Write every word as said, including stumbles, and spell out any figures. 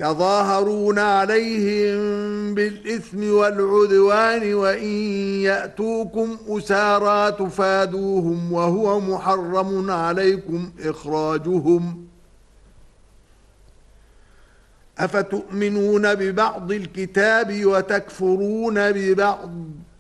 تظاهرون عليهم بالإثم والعدوان وإن يأتوكم أسارى تفادوهم وهو محرم عليكم إخراجهم أفتؤمنون ببعض الكتاب وتكفرون ببعض